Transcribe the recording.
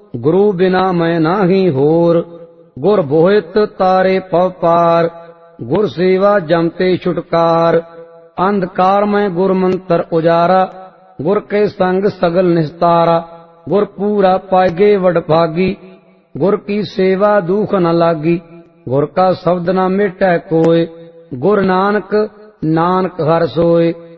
गुरु बिना मैं नाही होर। गुर बोहित तारे पव पार, गुर सेवा जमते छुटकार। अंधकार में गुर मंत्र उजारा, गुर के संग सगल निस्तारा। गुर पूरा पागे वडभागी, गुर की सेवा दुख न लागी। गुर का शब्द न मिटै कोय, गुर नानक नानक हर सोय।